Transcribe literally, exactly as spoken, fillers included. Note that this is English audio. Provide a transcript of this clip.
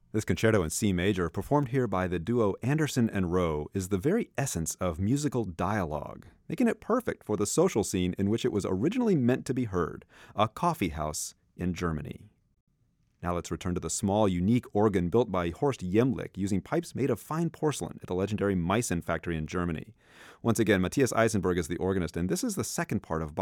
This concerto in C major, performed here by the duo Anderson and Rowe, is the very essence of musical dialogue, making it perfect for the social scene in which it was originally meant to be heard, a coffee house in Germany. Now let's return to the small, unique organ built by Horst Jemlich using pipes made of fine porcelain at the legendary Meissen factory in Germany. Once again, Matthias Eisenberg is the organist, and this is the second part of